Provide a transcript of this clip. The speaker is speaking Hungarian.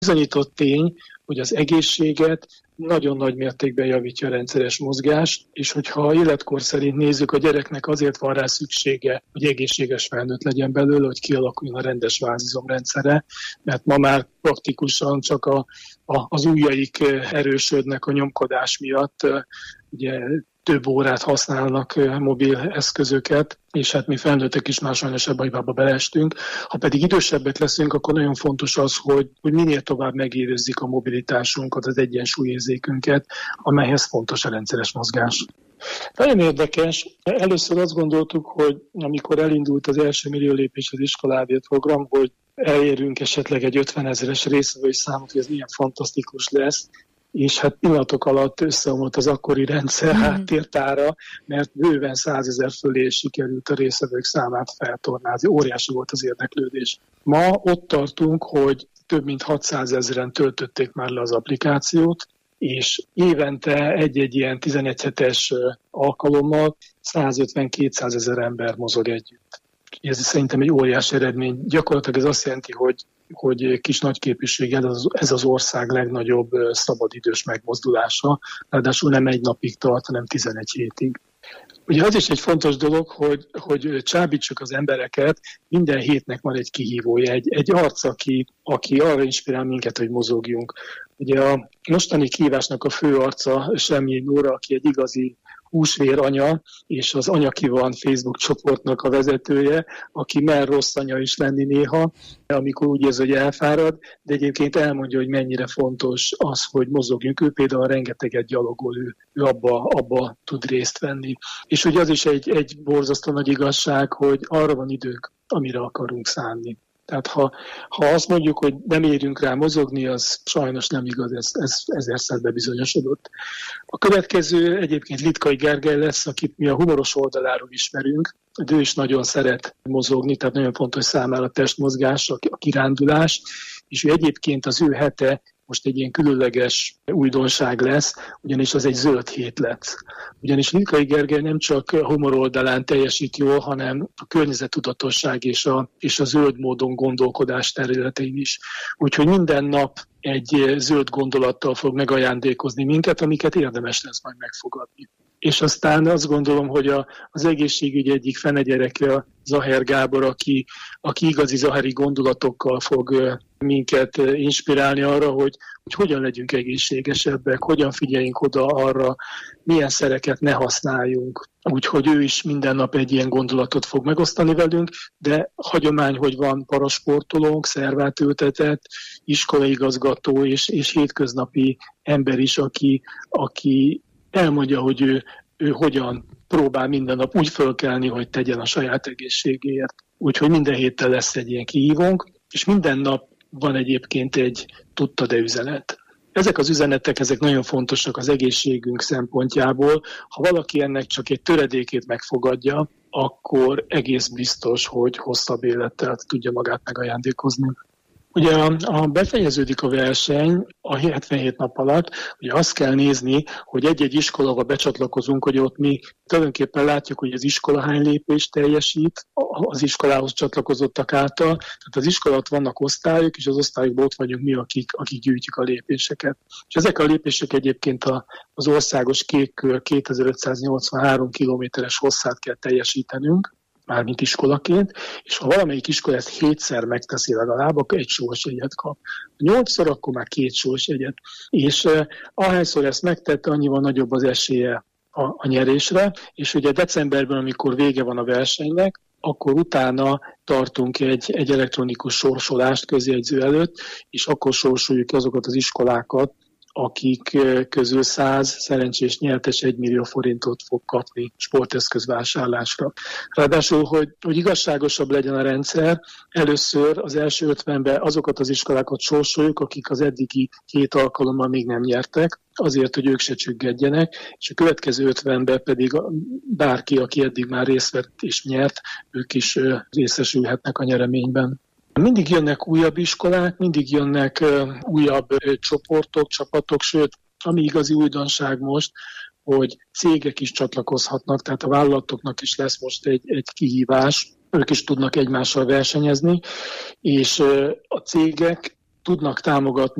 Bizonyított tény, hogy az egészséget nagyon nagy mértékben javítja a rendszeres mozgás, és hogyha életkor szerint nézzük, a gyereknek azért van rá szüksége, hogy egészséges felnőtt legyen belőle, hogy kialakuljon a rendes vázizomrendszere, mert ma már praktikusan csak az ujjaik erősödnek a nyomkodás miatt, ugye több órát használnak mobil eszközöket, és hát mi felnőttek is már sajnos ebbe a hibába beleestünk. Ha pedig idősebbek leszünk, akkor nagyon fontos az, hogy minél tovább megérezzük a mobilitásunkat, az egyensúlyérzékünket, amelyhez fontos a rendszeres mozgás. Nagyon érdekes. Először azt gondoltuk, hogy amikor elindult az első millió lépés az iskolávért program, hogy elérünk esetleg egy 50 000-es részvevői számot, hogy ez milyen fantasztikus lesz, és hát pillanatok alatt összeomlott az akkori rendszer háttértára, mert bőven 100 000 fölé sikerült a részvevők számát feltornázni. Óriási volt az érdeklődés. Ma ott tartunk, hogy több mint 600 000-en töltötték már le az applikációt, és évente egy-egy ilyen 11 hetes alkalommal 150-200 000 ember mozog együtt. Ez szerintem egy óriási eredmény. Gyakorlatilag ez azt jelenti, hogy kis nagyképűséggel ez az ország legnagyobb szabadidős megmozdulása, ráadásul nem egy napig tart, hanem 11 hétig. Ugye az is egy fontos dolog, hogy csábítsuk az embereket, minden hétnek van egy kihívója, egy arc, aki arra inspirál minket, hogy mozogjunk. Ugye a mostani kihívásnak a fő arca Semjén Nóra, aki egy igazi húsvér anya, és az Anyaki van Facebook csoportnak a vezetője, aki mer rossz anya is lenni néha, amikor úgy érzi, hogy elfárad, de egyébként elmondja, hogy mennyire fontos az, hogy mozogjunk. Ő például rengeteget gyalogol, ő abba tud részt venni. És ugye az is egy borzasztó nagy igazság, hogy arra van időnk, amire akarunk szánni. Tehát ha azt mondjuk, hogy nem érünk rá mozogni, az sajnos nem igaz, ez ezerszer bebizonyosodott. A következő egyébként Litkai Gergely lesz, akit mi a humoros oldaláról ismerünk, de ő is nagyon szeret mozogni, tehát nagyon fontos számára a testmozgás, a kirándulás, és ő egyébként az ő hete most egy ilyen különleges újdonság lesz, ugyanis az egy zöld hét lesz. Ugyanis Litkai Gergely nem csak a humor oldalán teljesít jól, hanem a környezettudatosság és a zöld módon gondolkodás területein is. Úgyhogy minden nap egy zöld gondolattal fog megajándékozni minket, amiket érdemes lesz majd megfogadni. És aztán azt gondolom, hogy az egészségügy egyik fenegyereke Zaher Gábor, aki igazi zaheri gondolatokkal fog minket inspirálni arra, hogy hogyan legyünk egészségesebbek, hogyan figyeljünk oda arra, milyen szereket ne használjunk. Úgyhogy ő is minden nap egy ilyen gondolatot fog megosztani velünk, de hagyomány, hogy van parasportolónk, szervátültetett, iskolaigazgató és hétköznapi ember is, aki elmondja, hogy ő hogyan próbál minden nap úgy fölkelni, hogy tegyen a saját egészségéért. Úgyhogy minden héttel lesz egy ilyen kihívónk, és minden nap van egyébként egy tudta-e üzenet. Ezek az üzenetek, ezek nagyon fontosak az egészségünk szempontjából. Ha valaki ennek csak egy töredékét megfogadja, akkor egész biztos, hogy hosszabb élettel tudja magát megajándékozni. Ugye befejeződik a verseny a 77 nap alatt, ugye azt kell nézni, hogy egy-egy iskolába becsatlakozunk, hogy ott mi tulajdonképpen látjuk, hogy az iskola hány lépést teljesít az iskolához csatlakozottak által. Tehát az iskolát vannak osztályok, és az osztályokban ott vagyunk mi, akik gyűjtjük a lépéseket. És ezek a lépések egyébként az országos kékkör 2583 kilométeres hosszát kell teljesítenünk, mármint iskolaként, és ha valamelyik iskola ezt 7-szer megteszi legalább, akkor egy sorsjegyet kap. 8-szor, akkor már 2 sorsjegyet. És ahányszor ezt megtette, annyival nagyobb az esélye a nyerésre, és ugye decemberben, amikor vége van a versenynek, akkor utána tartunk egy elektronikus sorsolást közjegyző előtt, és akkor sorsoljuk azokat az iskolákat, akik közül 100 szerencsés nyertes 1 millió forintot fog kapni sporteszközvásárlásra. Ráadásul, hogy igazságosabb legyen a rendszer, először az első 50-ben azokat az iskolákat sorsoljuk, akik az eddigi 2 alkalommal még nem nyertek, azért, hogy ők se csüggedjenek, és a következő 50-ben pedig bárki, aki eddig már részt vett és nyert, ők is részesülhetnek a nyereményben. Mindig jönnek újabb iskolák, mindig jönnek újabb csoportok, csapatok, sőt, ami igazi újdonság most, hogy cégek is csatlakozhatnak, tehát a vállalatoknak is lesz most egy kihívás, ők is tudnak egymással versenyezni, és a cégek tudnak támogatni